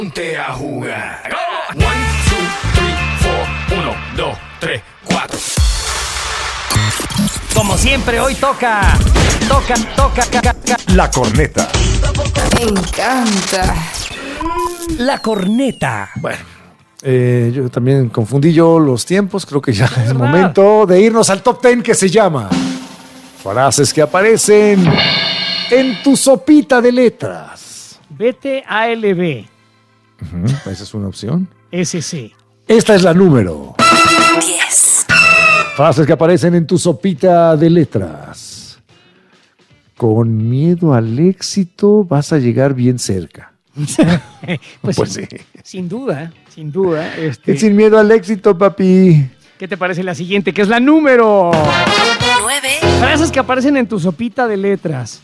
Ponte a jugar. 1, 2, 3, 4. 1, 2, 3, 4. Como siempre, hoy toca. La corneta. Me encanta. La corneta. Bueno, yo también confundí los tiempos. Creo que ya es momento de irnos al top 10 que se llama frases que aparecen en tu sopita de letras. Vete ALB. Esa es una opción. SC. Esta es la número 10. Frases que aparecen en tu sopita de letras. Con miedo al éxito vas a llegar bien cerca. Pues sí. Sin duda. Sin miedo al éxito, papi. ¿Qué te parece la siguiente? Que es la número 9. Frases que aparecen en tu sopita de letras.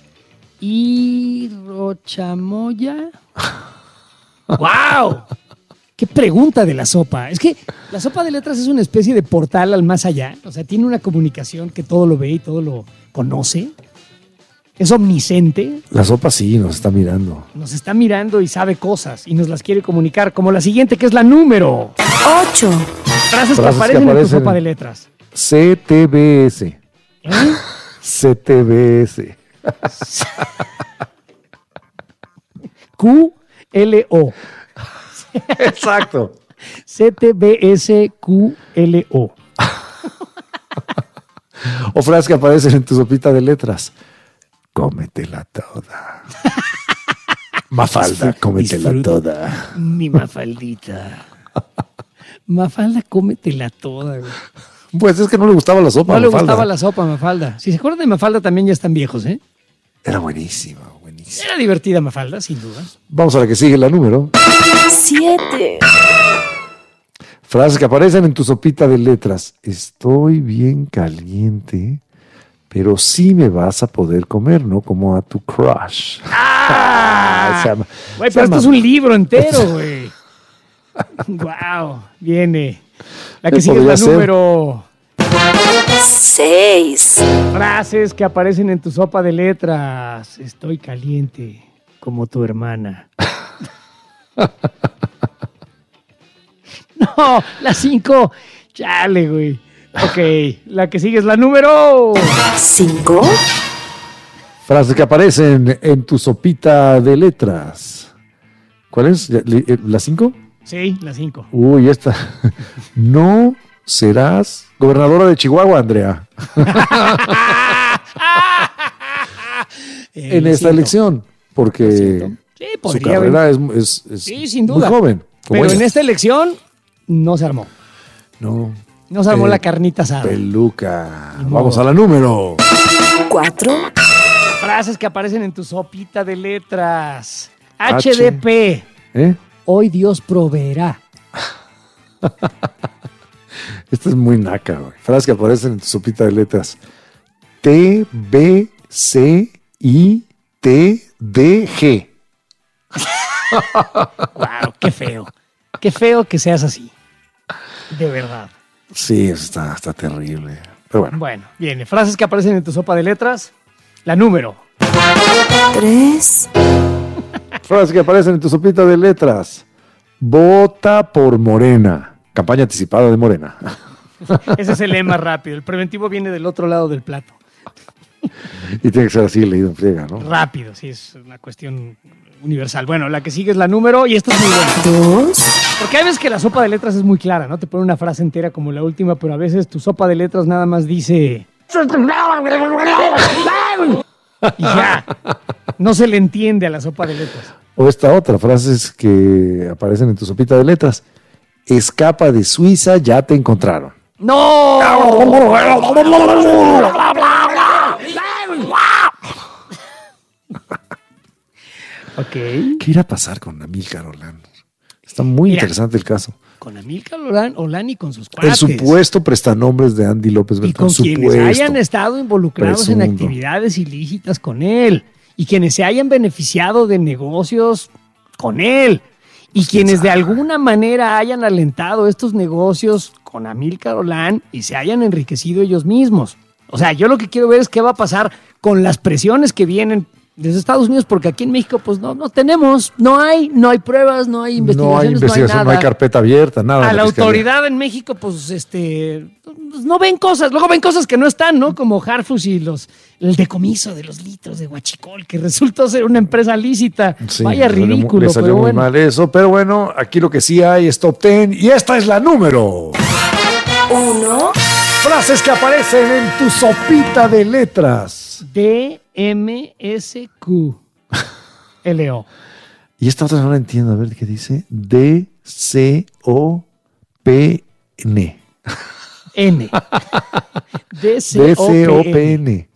¿Hirochamoya? ¡Wow! ¡Qué pregunta de la sopa! Es que la sopa de letras es una especie de portal al más allá. O sea, tiene una comunicación que todo lo ve y todo lo conoce. Es omnisciente. La sopa sí nos está mirando. Nos está mirando y sabe cosas y nos las quiere comunicar. Como la siguiente, que es la número 8. Frases que aparecen en tu sopa de letras. CTBS. CTBS. QLO. Exacto. CTBSQLO. O frases que aparecen en tu sopita de letras. Cómetela toda. Mafalda, cómetela toda. Mi Mafaldita. Mafalda, cómetela toda, güey. Pues es que no le gustaba la sopa. No le Mafalda. gustaba la sopa, Mafalda. Si se acuerdan de Mafalda, también ya están viejos, ¿eh? Era buenísima, buenísima. Era divertida Mafalda, sin duda. Vamos a la que sigue, la número 7. Frases que aparecen en tu sopita de letras. Estoy bien caliente, pero sí me vas a poder comer, ¿no? Como a tu crush. Güey, pero esto es un libro entero, güey. Wow, viene. La que sigue es la número 6. Frases que aparecen en tu sopa de letras. Estoy caliente como tu hermana. No, la 5. Chale, güey. Ok, la que sigue es la número 5. Frases que aparecen en tu sopita de letras. ¿Cuál es? ¿La 5? Sí, la 5. Uy, esta. No serás gobernadora de Chihuahua, Andrea. En esta elección, porque Sí, su podría carrera haber. es Sí, sin duda. muy joven. Pero Buena. en esta elección no se armó. No. No se armó la carnita asada. Peluca. Ni modo. Vamos a la número 4. Frases que aparecen en tu sopita de letras. H. HDP. ¿Eh? Hoy Dios proveerá. Esta es muy naca, güey. Frases que aparecen en tu sopita de letras. TBCITDG. Wow, qué feo. Qué feo que seas así. De verdad. Sí, está terrible. Pero bueno. Bueno, viene. Frases que aparecen en tu sopa de letras. La número 3. Frases que aparecen en tu sopita de letras. Vota por Morena. Campaña anticipada de Morena. Ese es el lema rápido. El preventivo viene del otro lado del plato. Y tiene que ser así leído en friega, ¿no? Rápido, sí, es una cuestión universal. Bueno, la que sigue es la número y esta es muy buena. 2. Porque hay veces que la sopa de letras es muy clara, ¿no? Te pone una frase entera como la última, pero a veces tu sopa de letras nada más dice... Y ya, no se le entiende a la sopa de letras. O esta otra, frases que aparecen en tu sopita de letras. Escapa de Suiza, ya te encontraron. ¡No! Ok. ¿Qué irá a pasar con Amílcar Olán? Está muy interesante el caso. Con Amílcar Olán y con sus El cuates. supuesto prestanombres de Andy López Y Beltrán. con quienes Supuesto. hayan estado involucrados en Presunto. actividades ilícitas con él. Y quienes se hayan beneficiado de negocios con él. Y quienes de alguna manera hayan alentado estos negocios con Amílcar Olán y se hayan enriquecido ellos mismos. O sea, yo lo que quiero ver es qué va a pasar con las presiones que vienen Desde Estados Unidos, porque aquí en México, pues no tenemos, no hay pruebas, no hay investigaciones, no hay carpeta abierta, nada. A la autoridad en México, pues, pues, no ven cosas, luego ven cosas que no están, ¿no? Como Harfus y el decomiso de los litros de huachicol, que resultó ser una empresa lícita. Sí, vaya ridículo, le salió pero muy bueno. mal eso, pero bueno, aquí lo que sí hay es Top 10 y esta es la número 1, frases que aparecen en tu sopita de letras. DMSQ. LO. Y esta otra no la entiendo, a ver qué dice. DCOPN. N. DCOPN.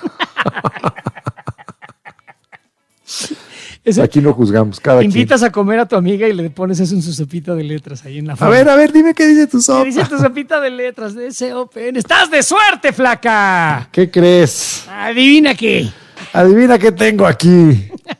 Ese- Aquí no juzgamos, cada Invitas a comer a tu amiga y le pones eso en su sopita de letras ahí en la quien. forma. A ver, dime qué dice tu ¿Qué sopa. dice tu sopita de letras? DCOPN. ¡Estás de suerte, flaca! ¿Qué crees? Adivina qué. Adivina qué tengo aquí.